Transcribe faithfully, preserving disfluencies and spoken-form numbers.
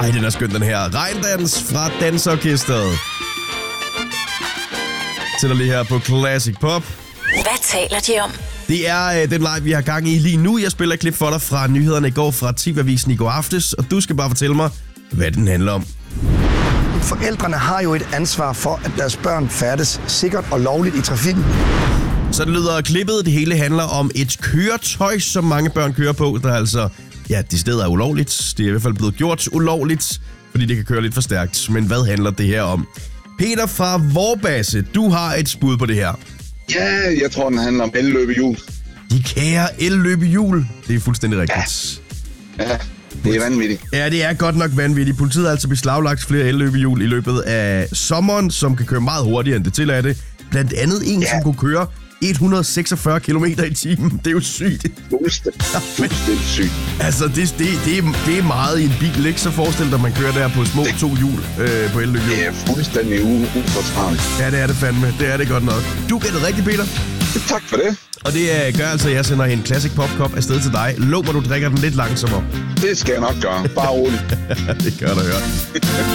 Ej, den er skøn, den her. Regndans fra Dansorkestret. Sætter lige her på Classic Pop. Hvad taler de om? Det er øh, den live, vi har gang i lige nu. Jeg spiller et klip for dig fra nyhederne i går fra T V-avisen i går aftes, og du skal bare fortælle mig, hvad den handler om. Forældrene har jo et ansvar for, at deres børn færdes sikkert og lovligt i trafikken. Så det lyder klippet. Det hele handler om et køretøj, som mange børn kører på, der altså, ja, de steder er ulovligt. Det er i hvert fald blevet gjort ulovligt, fordi det kan køre lidt for stærkt. Men hvad handler det her om? Peter fra Vorbasse, du har et spud på det her. Ja, jeg tror, den handler om elløbehjul. De kære elløbehjul. Det er fuldstændig rigtigt. Ja. ja, det er vanvittigt. Ja, det er godt nok vanvittigt. Politiet har altså beslaglagt flere elløbehjul i løbet af sommeren, som kan køre meget hurtigere end det tilladte. Blandt andet en, ja. som kunne køre et hundrede og seksogfyrre kilometer i timen. Det er jo sygt. Fuldstændig, fuldstændig sygt. Altså, det, det, det, er, det er meget i en bil, ikke? Så forestil dig, at man kører der på små det, to hjul øh, på elløbehjul. Det er fuldstændig uforsvarligt. Ja, det er det fandme. Det er det godt nok. Du gætter rigtigt, Peter. Tak for det. Og det uh, gør altså, at jeg sender en Classic Pop Cup afsted til dig. Lov mig, du drikker den lidt langsommere. Det skal jeg nok gøre. Bare roligt. Det gør du, høre.